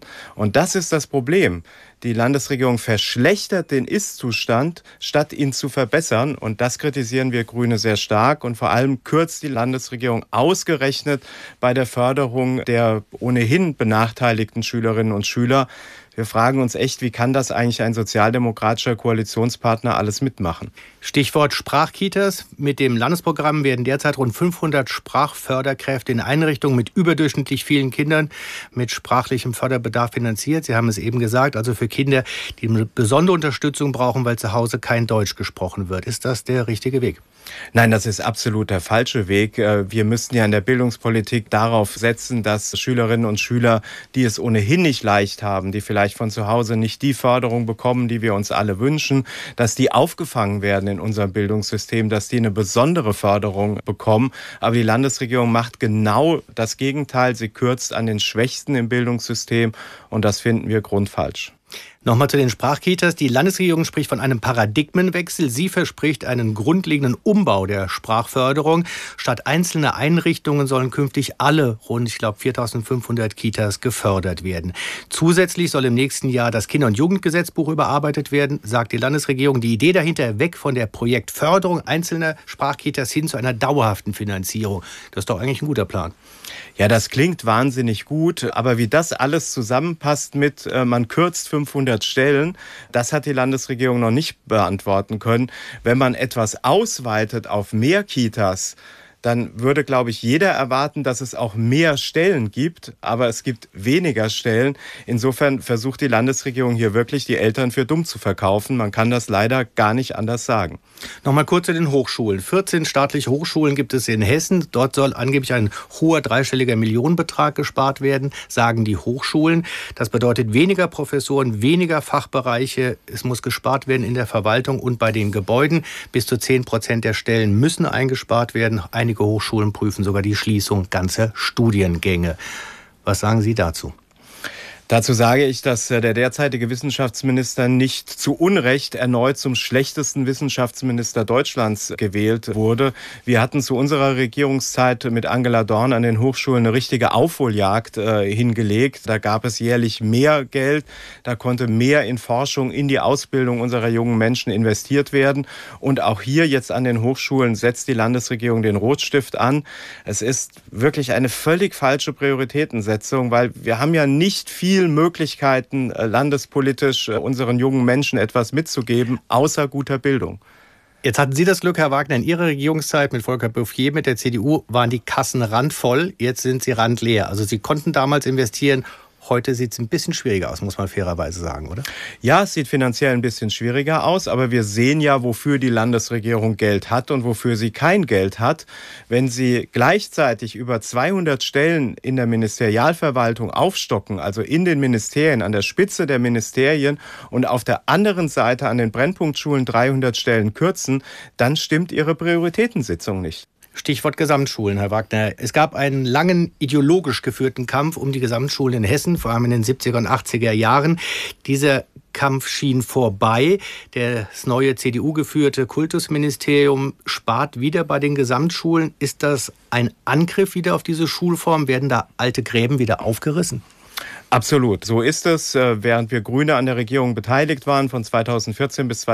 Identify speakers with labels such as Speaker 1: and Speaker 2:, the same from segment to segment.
Speaker 1: Und das ist das Problem. Die Landesregierung verschlechtert den Ist-Zustand, statt ihn zu verbessern. Und das kritisieren wir Grüne sehr stark. Und vor allem kürzt die Landesregierung ausgerechnet bei der Förderung der ohnehin benachteiligten Schülerinnen und Schüler. Wir fragen uns echt, wie kann das eigentlich ein sozialdemokratischer Koalitionspartner alles mitmachen?
Speaker 2: Stichwort Sprachkitas. Mit dem Landesprogramm werden derzeit rund 500 Sprachförderkräfte in Einrichtungen mit überdurchschnittlich vielen Kindern mit sprachlichem Förderbedarf finanziert. Sie haben es eben gesagt, also für Kinder, die eine besondere Unterstützung brauchen, weil zu Hause kein Deutsch gesprochen wird. Ist das der richtige Weg?
Speaker 1: Nein, das ist absolut der falsche Weg. Wir müssten ja in der Bildungspolitik darauf setzen, dass Schülerinnen und Schüler, die es ohnehin nicht leicht haben, die vielleicht von zu Hause nicht die Förderung bekommen, die wir uns alle wünschen, dass die aufgefangen werden in unserem Bildungssystem, dass die eine besondere Förderung bekommen. Aber die Landesregierung macht genau das Gegenteil. Sie kürzt an den Schwächsten im Bildungssystem und das finden wir grundfalsch.
Speaker 2: Nochmal zu den Sprachkitas. Die Landesregierung spricht von einem Paradigmenwechsel. Sie verspricht einen grundlegenden Umbau der Sprachförderung. Statt einzelner Einrichtungen sollen künftig alle rund, 4.500 Kitas gefördert werden. Zusätzlich soll im nächsten Jahr das Kinder- und Jugendgesetzbuch überarbeitet werden, sagt die Landesregierung. Die Idee dahinter, weg von der Projektförderung einzelner Sprachkitas hin zu einer dauerhaften Finanzierung. Das ist doch eigentlich ein guter Plan.
Speaker 1: Ja, das klingt wahnsinnig gut, aber wie das alles zusammenpasst mit, man kürzt 500 Stellen, das hat die Landesregierung noch nicht beantworten können. Wenn man etwas ausweitet auf mehr Kitas, dann würde, glaube ich, jeder erwarten, dass es auch mehr Stellen gibt, aber es gibt weniger Stellen. Insofern versucht die Landesregierung hier wirklich, die Eltern für dumm zu verkaufen. Man kann das leider gar nicht anders sagen.
Speaker 2: Nochmal kurz zu den Hochschulen. 14 staatliche Hochschulen gibt es in Hessen. Dort soll angeblich ein hoher dreistelliger Millionenbetrag gespart werden, sagen die Hochschulen. Das bedeutet weniger Professoren, weniger Fachbereiche. Es muss gespart werden in der Verwaltung und bei den Gebäuden. Bis zu 10% der Stellen müssen eingespart werden. Einige Hochschulen prüfen sogar die Schließung ganzer Studiengänge. Was sagen Sie dazu?
Speaker 1: Dazu sage ich, dass der derzeitige Wissenschaftsminister nicht zu Unrecht erneut zum schlechtesten Wissenschaftsminister Deutschlands gewählt wurde. Wir hatten zu unserer Regierungszeit mit Angela Dorn an den Hochschulen eine richtige Aufholjagd hingelegt. Da gab es jährlich mehr Geld, da konnte mehr in Forschung, in die Ausbildung unserer jungen Menschen investiert werden. Und auch hier jetzt an den Hochschulen setzt die Landesregierung den Rotstift an. Es ist wirklich eine völlig falsche Prioritätensetzung, weil wir haben ja nicht viel Möglichkeiten, landespolitisch unseren jungen Menschen etwas mitzugeben, außer guter Bildung.
Speaker 2: Jetzt hatten Sie das Glück, Herr Wagner, in Ihrer Regierungszeit mit Volker Bouffier, mit der CDU, waren die Kassen randvoll. Jetzt sind sie randleer. Also Sie konnten damals investieren. Heute sieht es ein bisschen schwieriger aus, muss man fairerweise sagen, oder?
Speaker 1: Ja, es sieht finanziell ein bisschen schwieriger aus, aber wir sehen ja, wofür die Landesregierung Geld hat und wofür sie kein Geld hat. Wenn sie gleichzeitig über 200 Stellen in der Ministerialverwaltung aufstocken, also in den Ministerien, an der Spitze der Ministerien und auf der anderen Seite an den Brennpunktschulen 300 Stellen kürzen, dann stimmt ihre Prioritätensitzung nicht.
Speaker 2: Stichwort Gesamtschulen, Herr Wagner. Es gab einen langen ideologisch geführten Kampf um die Gesamtschulen in Hessen, vor allem in den 70er und 80er Jahren. Dieser Kampf schien vorbei. Das neue CDU-geführte Kultusministerium spart wieder bei den Gesamtschulen. Ist das ein Angriff wieder auf diese Schulform? Werden da alte Gräben wieder aufgerissen?
Speaker 1: Absolut, so ist es. Während wir Grüne an der Regierung beteiligt waren, von 2014 bis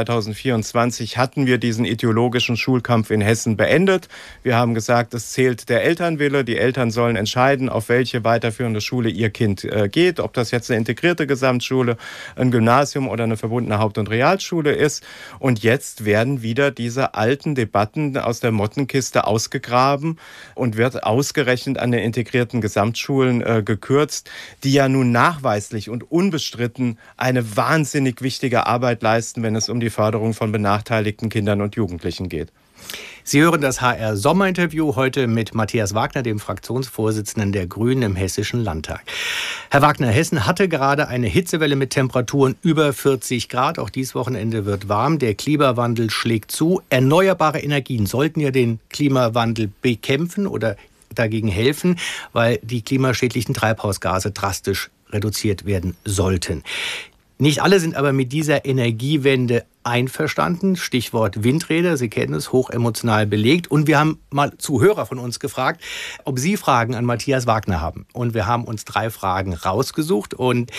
Speaker 1: 2024, hatten wir diesen ideologischen Schulkampf in Hessen beendet. Wir haben gesagt, es zählt der Elternwille. Die Eltern sollen entscheiden, auf welche weiterführende Schule ihr Kind geht. Ob das jetzt eine integrierte Gesamtschule, ein Gymnasium oder eine verbundene Haupt- und Realschule ist. Und jetzt werden wieder diese alten Debatten aus der Mottenkiste ausgegraben und wird ausgerechnet an den integrierten Gesamtschulen gekürzt, die ja nun nachweislich und unbestritten eine wahnsinnig wichtige Arbeit leisten, wenn es um die Förderung von benachteiligten Kindern und Jugendlichen geht.
Speaker 2: Sie hören das HR-Sommerinterview heute mit Matthias Wagner, dem Fraktionsvorsitzenden der Grünen im Hessischen Landtag. Herr Wagner, Hessen hatte gerade eine Hitzewelle mit Temperaturen über 40 Grad. Auch dieses Wochenende wird warm. Der Klimawandel schlägt zu. Erneuerbare Energien sollten ja den Klimawandel bekämpfen oder dagegen helfen, weil die klimaschädlichen Treibhausgase drastisch reduziert werden sollten. Nicht alle sind aber mit dieser Energiewende einverstanden. Stichwort Windräder, Sie kennen es, hochemotional belegt. Und wir haben mal Zuhörer von uns gefragt, ob Sie Fragen an Matthias Wagner haben. Und wir haben uns 3 Fragen rausgesucht und